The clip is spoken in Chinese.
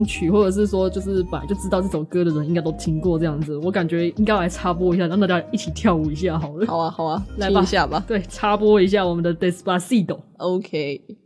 曲，或者是说就是本来就知道这首歌的人应该都听过这样子，我感觉应该来插播一下，让大家一起跳舞一下好了。 好啊好啊， 来吧， 听一下吧。 对，插播一下我们的 Despacito。 OK。